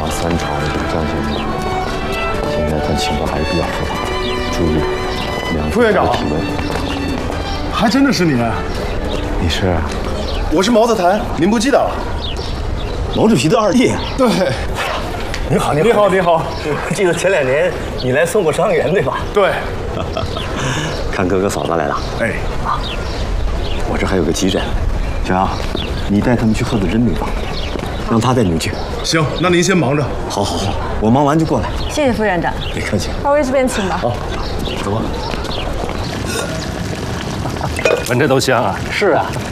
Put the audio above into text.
3朝张先生，现在他情况还是比较复杂，注意2 副院长体温。 还真的是你？ 你是？ 我是毛泽谈，您不记得了？ 毛主席的二弟。 对。 你好， 你好，你好。 记得前2年你来送过伤员对吧？ 对。 看哥哥嫂子来了。 哎。 啊，我这还有个急诊，小杨，你带他们去贺子珍病房，让他带你们去。 行，那您先忙着。 好，我忙完就过来。 谢谢副院长。 别客气。 二位这边请吧。 好，走吧。 闻着都香啊。 是啊，